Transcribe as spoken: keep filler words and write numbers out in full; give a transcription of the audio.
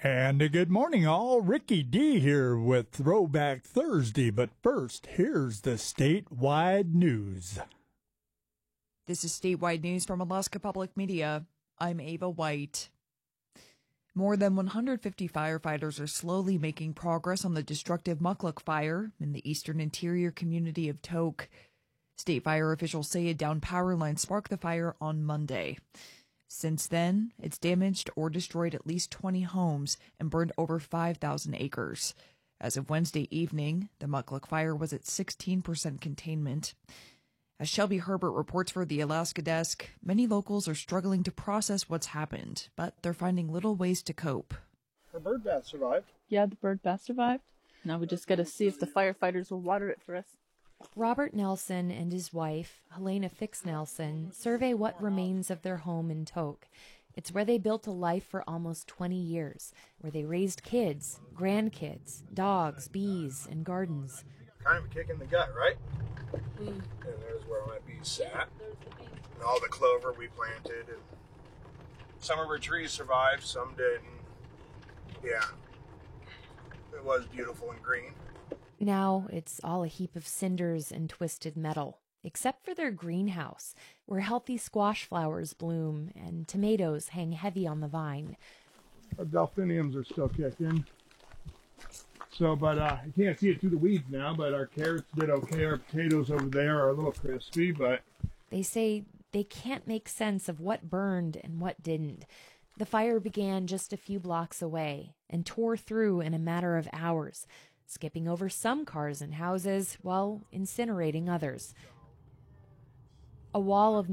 And a good morning, all. Ricky D here with Throwback Thursday. But first, here's the statewide news. This is statewide news from Alaska Public Media. I'm Ava White. More than one hundred fifty firefighters are slowly making progress on the destructive Mukluk fire in the eastern interior community of Tok. State fire officials say a downed power line sparked the fire on Monday. Since then, it's damaged or destroyed at least twenty homes and burned over five thousand acres. As of Wednesday evening, the Mukluk fire was at sixteen percent containment. As Shelby Herbert reports for the Alaska Desk, many locals are struggling to process what's happened, but they're finding little ways to cope. Her bird bath survived. Yeah, the bird bath survived. Now we just got to see if the firefighters will water it for us. Robert Nelson and his wife, Helena Fix Nelson, survey what remains of their home in Tok. It's where they built a life for almost twenty years, where they raised kids, grandkids, dogs, bees, and gardens. Kind of a kick in the gut, right? Mm. And there's where my bees sat. And all the clover we planted. And some of our trees survived, some didn't. Yeah. It was beautiful and green. Now it's all a heap of cinders and twisted metal, except for their greenhouse, where healthy squash flowers bloom and tomatoes hang heavy on the vine. Our delphiniums are still kicking. So, but uh, you can't see it through the weeds now, but our carrots did okay. Our potatoes over there are a little crispy, but... They say they can't make sense of what burned and what didn't. The fire began just a few blocks away and tore through in a matter of hours, skipping over some cars and houses while incinerating others. A wall of